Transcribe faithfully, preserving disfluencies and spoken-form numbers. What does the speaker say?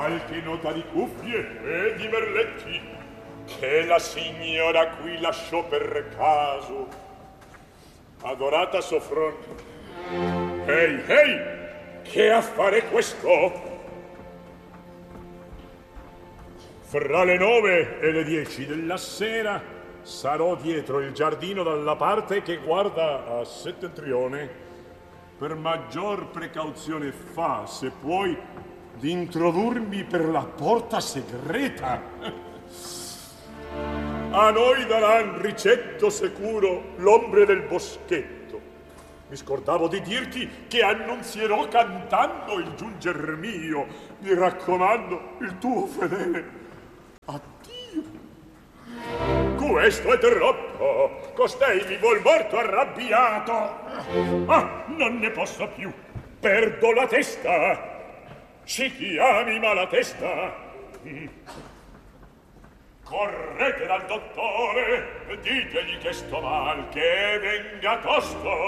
qualche nota di cuffie e di merletti che la signora qui lasciò per caso. Adorata Soffron. Ehi, ehi, che affare questo? Fra le nove e le dieci della sera sarò dietro il giardino dalla parte che guarda a settentrione. Per maggior precauzione fa, se puoi, di introdurmi per la porta segreta. A noi daranno ricetto sicuro l'ombre del boschetto. Mi scordavo di dirti che annunzierò cantando il giunger mio. Mi raccomando, il tuo fedele. Addio. Questo è troppo. Costei mi vuol morto arrabbiato. Ah, non ne posso più. Perdo la testa. Ci chiami Malatesta? Correte dal dottore, ditegli che sto mal, che venga tosto.